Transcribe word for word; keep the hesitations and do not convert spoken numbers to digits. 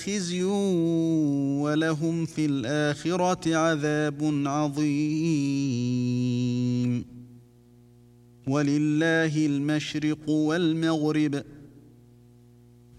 خزي ولهم في الآخرة عذاب عظيم. ولله المشرق والمغرب